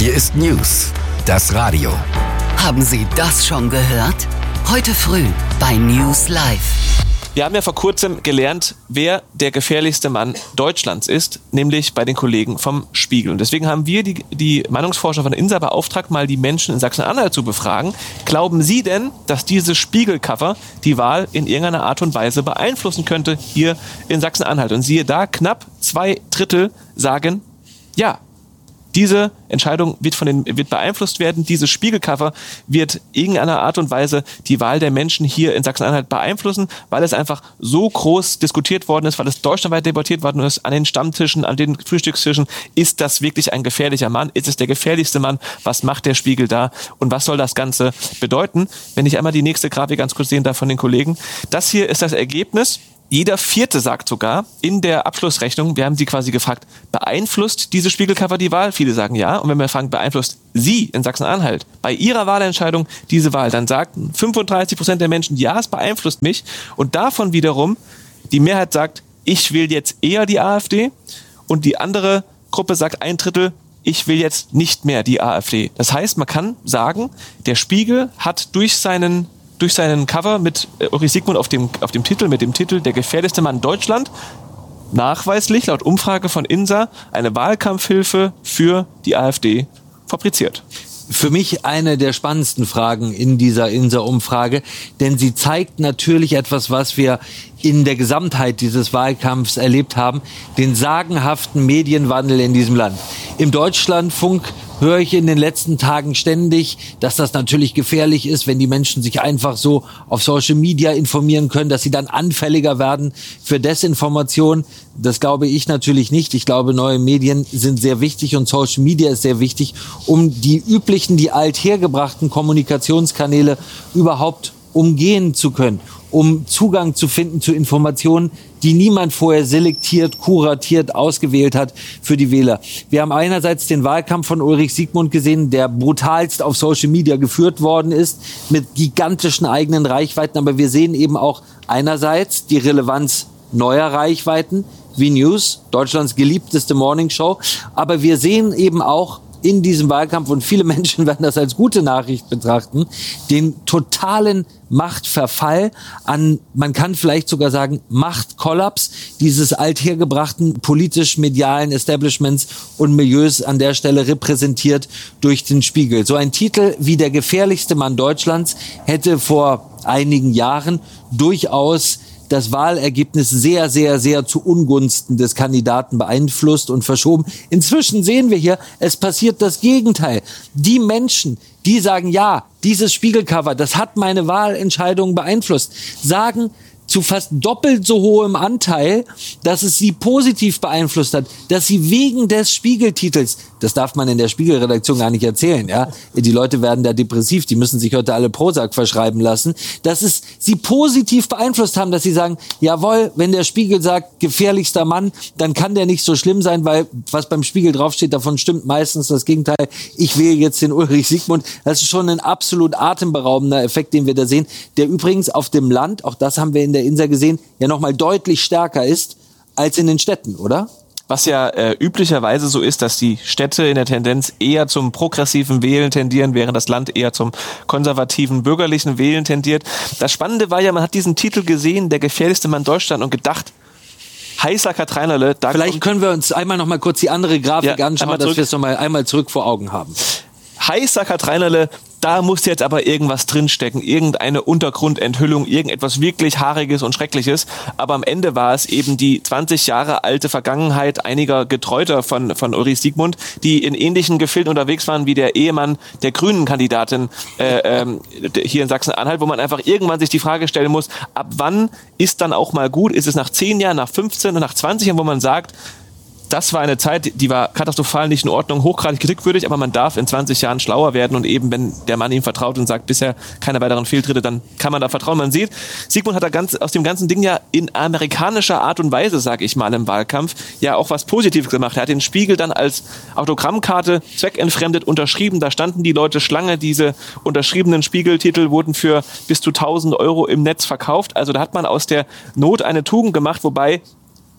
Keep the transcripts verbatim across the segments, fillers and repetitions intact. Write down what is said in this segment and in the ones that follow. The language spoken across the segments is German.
Hier ist News, das Radio. Haben Sie das schon gehört? Heute früh bei News Live. Wir haben ja vor kurzem gelernt, wer der gefährlichste Mann Deutschlands ist, nämlich bei den Kollegen vom Spiegel. Und deswegen haben wir die, die Meinungsforscher von der INSA beauftragt, mal die Menschen in Sachsen-Anhalt zu befragen. Glauben Sie denn, dass dieses Spiegel-Cover die Wahl in irgendeiner Art und Weise beeinflussen könnte hier in Sachsen-Anhalt? Und siehe da, knapp zwei Drittel sagen ja. Diese Entscheidung wird, von den, wird beeinflusst werden. Dieses Spiegelcover wird irgendeiner Art und Weise die Wahl der Menschen hier in Sachsen-Anhalt beeinflussen, weil es einfach so groß diskutiert worden ist, weil es deutschlandweit debattiert worden ist, an den Stammtischen, an den Frühstückstischen. Ist das wirklich ein gefährlicher Mann? Ist es der gefährlichste Mann? Was macht der Spiegel da? Und was soll das Ganze bedeuten? Wenn ich einmal die nächste Grafik ganz kurz sehen darf von den Kollegen. Das hier ist das Ergebnis. Jeder Vierte sagt sogar in der Abschlussrechnung, wir haben sie quasi gefragt, beeinflusst diese Spiegelcover die Wahl? Viele sagen ja. Und wenn wir fragen, beeinflusst Sie in Sachsen-Anhalt bei Ihrer Wahlentscheidung diese Wahl, dann sagten fünfunddreißig Prozent der Menschen, ja, es beeinflusst mich. Und davon wiederum, die Mehrheit sagt, ich will jetzt eher die AfD. Und die andere Gruppe sagt, ein Drittel, ich will jetzt nicht mehr die AfD. Das heißt, man kann sagen, der Spiegel hat durch seinen durch seinen Cover mit Ulrich Siegmund auf dem, auf dem Titel, mit dem Titel Der gefährlichste Mann Deutschland, nachweislich laut Umfrage von INSA eine Wahlkampfhilfe für die AfD fabriziert. Für mich eine der spannendsten Fragen in dieser INSA-Umfrage, denn sie zeigt natürlich etwas, was wir in der Gesamtheit dieses Wahlkampfs erlebt haben, den sagenhaften Medienwandel in diesem Land. Im Deutschlandfunk höre ich in den letzten Tagen ständig, dass das natürlich gefährlich ist, wenn die Menschen sich einfach so auf Social Media informieren können, dass sie dann anfälliger werden für Desinformation. Das glaube ich natürlich nicht. Ich glaube, neue Medien sind sehr wichtig und Social Media ist sehr wichtig, um die üblichen, die althergebrachten Kommunikationskanäle überhaupt umgehen zu können, um Zugang zu finden zu Informationen, die niemand vorher selektiert, kuratiert, ausgewählt hat für die Wähler. Wir haben einerseits den Wahlkampf von Ulrich Siegmund gesehen, der brutalst auf Social Media geführt worden ist, mit gigantischen eigenen Reichweiten. Aber wir sehen eben auch einerseits die Relevanz neuer Reichweiten, wie News, Deutschlands geliebteste Morningshow. Aber wir sehen eben auch in diesem Wahlkampf, und viele Menschen werden das als gute Nachricht betrachten, den totalen Machtverfall an, man kann vielleicht sogar sagen, Machtkollaps dieses althergebrachten politisch-medialen Establishments und Milieus, an der Stelle repräsentiert durch den Spiegel. So ein Titel wie Der gefährlichste Mann Deutschlands hätte vor einigen Jahren durchaus das Wahlergebnis sehr, sehr, sehr zu Ungunsten des Kandidaten beeinflusst und verschoben. Inzwischen sehen wir hier, es passiert das Gegenteil. Die Menschen, die sagen, ja, dieses Spiegelcover, das hat meine Wahlentscheidung beeinflusst, sagen zu fast doppelt so hohem Anteil, dass es sie positiv beeinflusst hat, dass sie wegen des Spiegeltitels, das darf man in der Spiegelredaktion gar nicht erzählen, ja, die Leute werden da depressiv, die müssen sich heute alle Prozac verschreiben lassen, dass es sie positiv beeinflusst haben, dass sie sagen, jawohl, wenn der Spiegel sagt, gefährlichster Mann, dann kann der nicht so schlimm sein, weil was beim Spiegel draufsteht, davon stimmt meistens das Gegenteil. Ich wähle jetzt den Ulrich Siegmund. Das ist schon ein absolut atemberaubender Effekt, den wir da sehen, der übrigens auf dem Land, auch das haben wir in der INSA gesehen, ja nochmal deutlich stärker ist als in den Städten, oder? Was ja äh, üblicherweise so ist, dass die Städte in der Tendenz eher zum progressiven Wählen tendieren, während das Land eher zum konservativen, bürgerlichen Wählen tendiert. Das Spannende war ja, man hat diesen Titel gesehen, Der gefährlichste Mann Deutschland, und gedacht, heißer Katreinerle. Da Vielleicht können wir uns einmal noch mal kurz die andere Grafik ja, anschauen, dass wir es noch mal einmal zurück vor Augen haben. Heißer Katreinerle, da muss jetzt aber irgendwas drinstecken, irgendeine Untergrundenthüllung, irgendetwas wirklich Haariges und Schreckliches. Aber am Ende war es eben die zwanzig Jahre alte Vergangenheit einiger Getreuter von, von Ulrich Siegmund, die in ähnlichen Gefilden unterwegs waren wie der Ehemann der Grünen-Kandidatin äh, ähm, hier in Sachsen-Anhalt, wo man einfach irgendwann sich die Frage stellen muss, ab wann ist dann auch mal gut? Ist es nach zehn Jahren, nach fünfzehn und nach zwanzig Jahren, wo man sagt, das war eine Zeit, die war katastrophal nicht in Ordnung, hochgradig kritikwürdig, aber man darf in zwanzig Jahren schlauer werden und eben, wenn der Mann ihm vertraut und sagt, bisher keine weiteren Fehltritte, dann kann man da vertrauen. Man sieht, Siegmund hat da ganz, aus dem ganzen Ding ja in amerikanischer Art und Weise, sag ich mal, im Wahlkampf ja auch was Positives gemacht. Er hat den Spiegel dann als Autogrammkarte zweckentfremdet unterschrieben, da standen die Leute Schlange, diese unterschriebenen Spiegeltitel wurden für bis zu tausend Euro im Netz verkauft, also da hat man aus der Not eine Tugend gemacht, wobei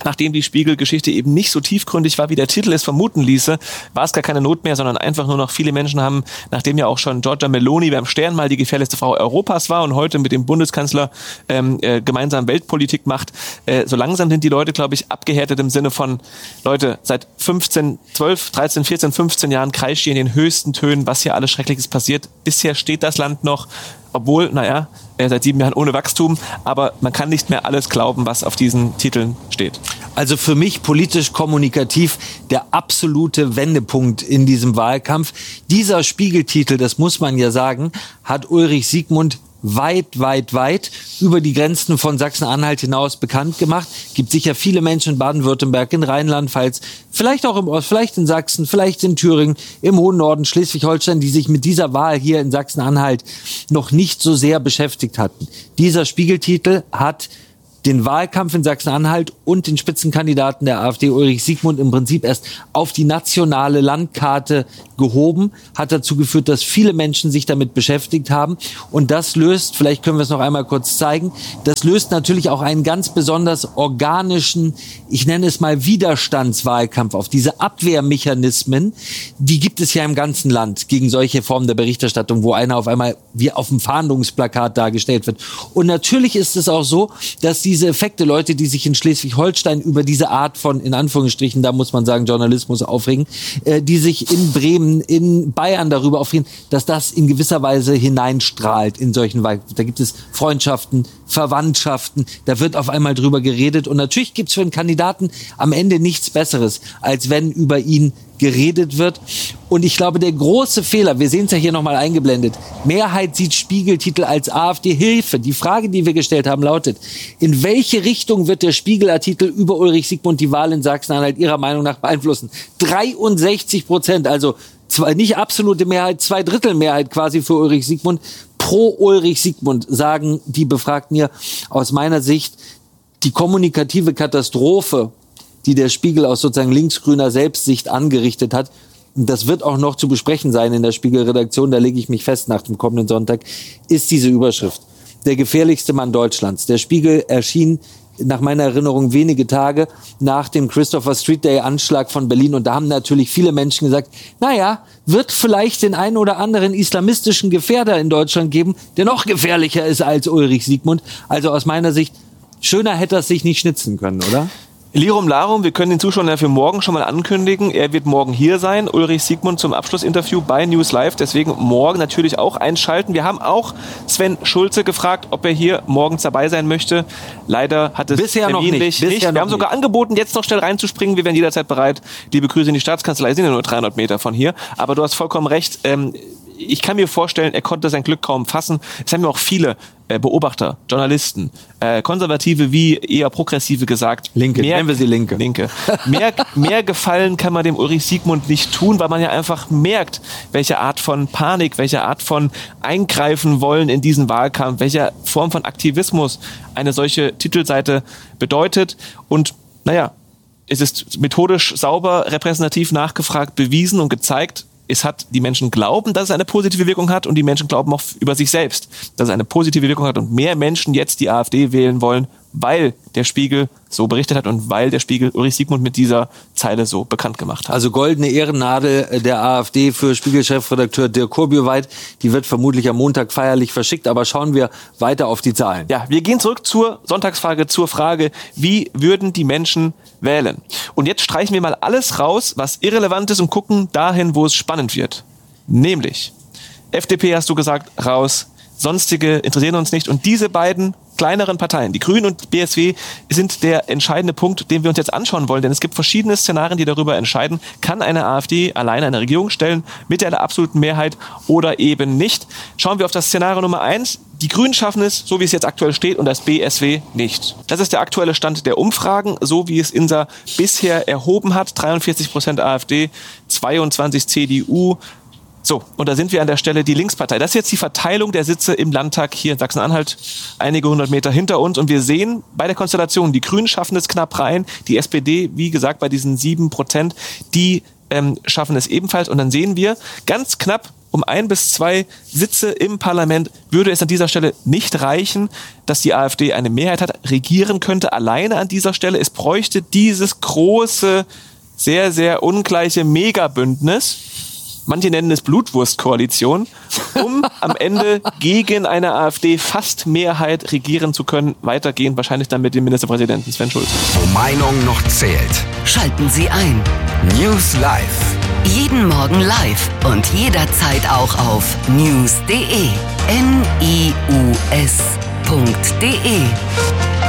nachdem die Spiegel-Geschichte eben nicht so tiefgründig war, wie der Titel es vermuten ließe, war es gar keine Not mehr, sondern einfach nur noch viele Menschen haben, nachdem ja auch schon Giorgia Meloni beim Stern mal die gefährlichste Frau Europas war und heute mit dem Bundeskanzler ähm, äh, gemeinsam Weltpolitik macht, äh, so langsam sind die Leute, glaube ich, abgehärtet im Sinne von, Leute, seit fünfzehn, zwölf, dreizehn, vierzehn, fünfzehn Jahren kreischt ihr in den höchsten Tönen, was hier alles Schreckliches passiert. Bisher steht das Land noch, obwohl, naja, seit sieben Jahren ohne Wachstum, aber man kann nicht mehr alles glauben, was auf diesen Titeln steht. Also für mich politisch kommunikativ der absolute Wendepunkt in diesem Wahlkampf. Dieser Spiegeltitel, das muss man ja sagen, hat Ulrich Siegmund weit, weit, weit über die Grenzen von Sachsen-Anhalt hinaus bekannt gemacht. Gibt sicher viele Menschen in Baden-Württemberg, in Rheinland-Pfalz, vielleicht auch im Ost, vielleicht in Sachsen, vielleicht in Thüringen, im hohen Norden, Schleswig-Holstein, die sich mit dieser Wahl hier in Sachsen-Anhalt noch nicht so sehr beschäftigt hatten. Dieser Spiegeltitel hat den Wahlkampf in Sachsen-Anhalt und den Spitzenkandidaten der AfD, Ulrich Siegmund, im Prinzip erst auf die nationale Landkarte gehoben, hat dazu geführt, dass viele Menschen sich damit beschäftigt haben. Und das löst, vielleicht können wir es noch einmal kurz zeigen, das löst natürlich auch einen ganz besonders organischen, ich nenne es mal Widerstandswahlkampf auf. Diese Abwehrmechanismen, die gibt es ja im ganzen Land gegen solche Formen der Berichterstattung, wo einer auf einmal wie auf dem Fahndungsplakat dargestellt wird. Und natürlich ist es auch so, dass diese Effekte, Leute, die sich in Schleswig-Holstein über diese Art von, in Anführungsstrichen, da muss man sagen, Journalismus aufregen, äh, die sich in Bremen, in Bayern darüber aufregen, dass das in gewisser Weise hineinstrahlt in solchen Wahlkämpfen. Da gibt es Freundschaften, Verwandtschaften, da wird auf einmal drüber geredet. Und natürlich gibt es für einen Kandidaten am Ende nichts Besseres, als wenn über ihn geredet wird. Und ich glaube, der große Fehler, wir sehen es ja hier nochmal eingeblendet, Mehrheit sieht Spiegeltitel als AfD-Hilfe. Die Frage, die wir gestellt haben, lautet, in welche Richtung wird der Spiegelartikel über Ulrich Siegmund die Wahl in Sachsen-Anhalt Ihrer Meinung nach beeinflussen? dreiundsechzig Prozent, also zwar nicht absolute Mehrheit, zwei Drittel Mehrheit quasi für Ulrich Siegmund, pro Ulrich Siegmund, sagen die Befragten hier aus meiner Sicht, die kommunikative Katastrophe, die der Spiegel aus sozusagen linksgrüner Selbstsicht angerichtet hat. Das wird auch noch zu besprechen sein in der Spiegel-Redaktion, da lege ich mich fest nach dem kommenden Sonntag, ist diese Überschrift. Der gefährlichste Mann Deutschlands. Der Spiegel erschien nach meiner Erinnerung wenige Tage nach dem Christopher Street Day Anschlag von Berlin. Und da haben natürlich viele Menschen gesagt, naja, wird vielleicht den einen oder anderen islamistischen Gefährder in Deutschland geben, der noch gefährlicher ist als Ulrich Siegmund. Also aus meiner Sicht, schöner hätte er sich nicht schnitzen können, oder? Lirum Larum, wir können den Zuschauern ja für morgen schon mal ankündigen. Er wird morgen hier sein, Ulrich Siegmund zum Abschlussinterview bei News Live. Deswegen morgen natürlich auch einschalten. Wir haben auch Sven Schulze gefragt, ob er hier morgens dabei sein möchte. Leider hat es bisher noch nicht. nicht. Bisher Wir noch haben sogar nicht. angeboten, jetzt noch schnell reinzuspringen. Wir wären jederzeit bereit. Liebe Grüße in die Staatskanzlei, sind ja nur dreihundert Meter von hier. Aber du hast vollkommen recht. Ähm, ich kann mir vorstellen, er konnte sein Glück kaum fassen. Es haben ja auch viele äh, Beobachter, Journalisten, äh, Konservative wie eher Progressive gesagt. Linke, mehr, nennen wir sie Linke. Linke. Mehr, mehr Gefallen kann man dem Ulrich Siegmund nicht tun, weil man ja einfach merkt, welche Art von Panik, welche Art von Eingreifen wollen in diesen Wahlkampf, welche Form von Aktivismus eine solche Titelseite bedeutet. Und naja, es ist methodisch sauber, repräsentativ nachgefragt, bewiesen und gezeigt, es hat, die Menschen glauben, dass es eine positive Wirkung hat und die Menschen glauben auch über sich selbst, dass es eine positive Wirkung hat und mehr Menschen jetzt die AfD wählen wollen, weil der Spiegel so berichtet hat und weil der Spiegel Ulrich Siegmund mit dieser Zeile so bekannt gemacht hat. Also goldene Ehrennadel der AfD für Spiegel-Chefredakteur Dirk Kurbjuweit, die wird vermutlich am Montag feierlich verschickt, aber schauen wir weiter auf die Zahlen. Ja, wir gehen zurück zur Sonntagsfrage, zur Frage, wie würden die Menschen wählen? Und jetzt streichen wir mal alles raus, was irrelevant ist und gucken dahin, wo es spannend wird. Nämlich, F D P hast du gesagt, raus, sonstige interessieren uns nicht und diese beiden kleineren Parteien, die Grünen und B S W, sind der entscheidende Punkt, den wir uns jetzt anschauen wollen. Denn es gibt verschiedene Szenarien, die darüber entscheiden, kann eine AfD alleine eine Regierung stellen mit der absoluten Mehrheit oder eben nicht. Schauen wir auf das Szenario Nummer eins. Die Grünen schaffen es, so wie es jetzt aktuell steht, und das B S W nicht. Das ist der aktuelle Stand der Umfragen, so wie es INSA bisher erhoben hat. dreiundvierzig Prozent AfD, zweiundzwanzig C D U. So, und da sind wir an der Stelle die Linkspartei. Das ist jetzt die Verteilung der Sitze im Landtag hier in Sachsen-Anhalt, einige hundert Meter hinter uns. Und wir sehen bei der Konstellation, die Grünen schaffen es knapp rein, die S P D, wie gesagt, bei diesen sieben Prozent, die ähm, schaffen es ebenfalls. Und dann sehen wir ganz knapp um ein bis zwei Sitze im Parlament würde es an dieser Stelle nicht reichen, dass die AfD eine Mehrheit hat, regieren könnte alleine an dieser Stelle. Es bräuchte dieses große, sehr, sehr ungleiche Megabündnis. Manche nennen es Blutwurstkoalition, um am Ende gegen eine AfD-Fast-Mehrheit regieren zu können. Weitergehend wahrscheinlich dann mit dem Ministerpräsidenten Sven Schulze. Wo Meinung noch zählt. Schalten Sie ein. News Live. Jeden Morgen live und jederzeit auch auf news punkt de. N I U S punkt de.